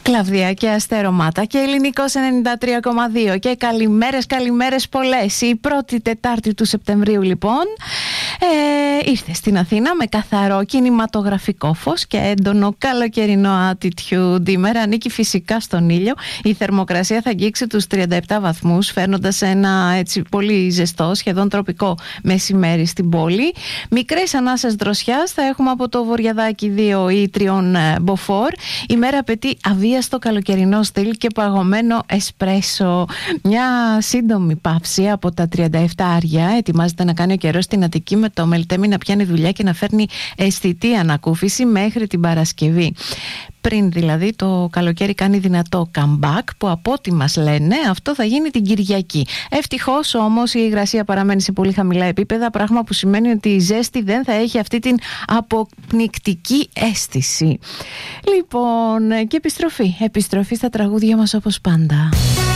Κλαβδία και αστερομάτα και Ελληνικός 93,2 και καλημέρες πολλές. Η πρώτη Τετάρτη του Σεπτεμβρίου λοιπόν ήρθε στην Αθήνα με καθαρό κινηματογραφικό φως και έντονο καλοκαιρινό attitude. Η μέρα ανήκει φυσικά στον ήλιο. Η θερμοκρασία θα αγγίξει τους 37 βαθμούς, φέρνοντας ένα έτσι πολύ ζεστό, σχεδόν τροπικό μεσημέρι στην πόλη. Μικρές ανάσες δροσιάς θα έχουμε από το Βορειαδάκι 2 ή 3 μποφόρ. Η μέρα απαιτεί αβίαστο καλοκαιρινό στυλ και παγωμένο εσπρέσο. Μια σύντομη παύση από τα 37 άρια ετοιμάζεται να κάνει ο καιρός στην Αττική, με το Μελτέμι να πιάνει δουλειά και να φέρνει αισθητή ανακούφιση μέχρι την Παρασκευή. Πριν δηλαδή το καλοκαίρι κάνει δυνατό comeback, που από ό,τι μας λένε αυτό θα γίνει την Κυριακή. Ευτυχώς όμως η υγρασία παραμένει σε πολύ χαμηλά επίπεδα, πράγμα που σημαίνει ότι η ζέστη δεν θα έχει αυτή την αποπνικτική αίσθηση. Λοιπόν, και επιστροφή στα τραγούδια μας όπως πάντα.